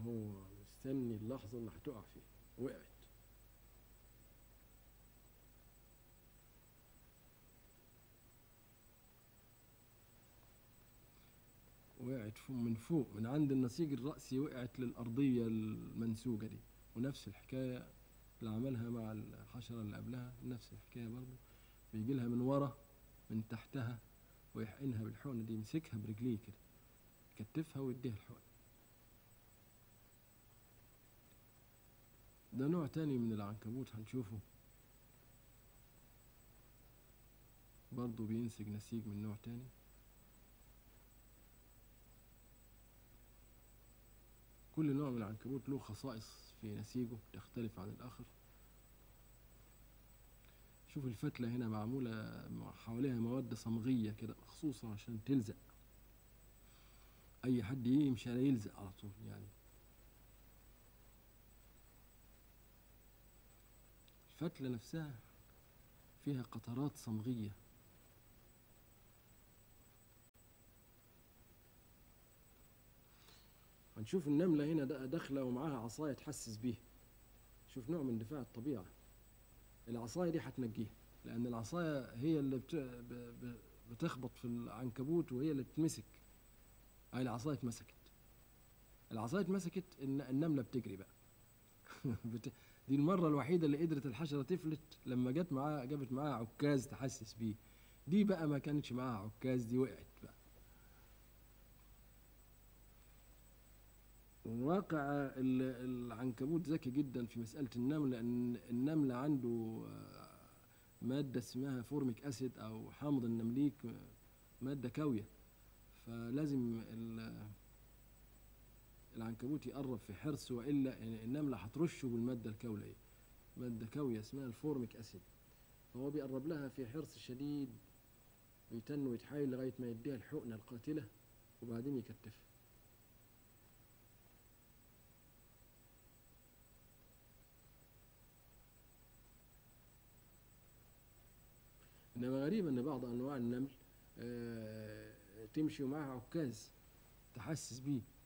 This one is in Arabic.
هو مستني اللحظة اللي هتقع فيها. وقعت. وقعت من فوق من عند النسيج الرأسي، وقعت للأرضية المنسوجة دي. ونفس الحكاية اللي عملها مع الحشرة اللي قبلها، نفس الحكاية برضه. بيجي لها من ورا من تحتها ويحقنها بالحقنة دي، يمسكها برجليه كده، يكتفها ويديها الحقنة. ده نوع تاني من العنكبوت هنشوفه برضه بينسج نسيج من نوع تاني. كل نوع من العنكبوت له خصائص في نسيجه تختلف عن الآخر. شوف الفتلة هنا معمولة حواليها مواد صمغية كده مخصوصة عشان تلزق، أي حد يمشي على يلزق على طول يعني. الفتلة نفسها فيها قطرات صمغية. هنشوف النملة هنا داخلة ومعاها عصاية تحسس بيها. شوف نوع من دفاع الطبيعة. العصاية دي هتنجيها، لأن العصاية هي اللي بتخبط في العنكبوت وهي اللي بتمسك. هاي العصاية اتمسكت. العصاية اتمسكت، النملة بتجري بقى. دي المرة الوحيدة اللي قدرت الحشرة تفلت لما جابت معاها عكاز تحسس بيه. دي بقى ما كانتش معاها عكاز، دي وقعت بقى. واقع العنكبوت ذكي جدا في مسألة النمل، لأن النمل عنده مادة اسمها فورميك أسيد أو حامض النمليك، مادة كاوية. فلازم العنكبوت يقرب في حرص، وإلا النملة هترشه بالمادة الكاولية. مادة كاوية اسمها الفورميك أسيد. فهو بيقرب لها في حرص شديد، ويتن ويتحايل لغاية ما يديها الحقنة القاتلة وبعدين يكتفها. إنما غريب إن بعض أنواع النمل تمشي ومعها عكاز تحسس بيه.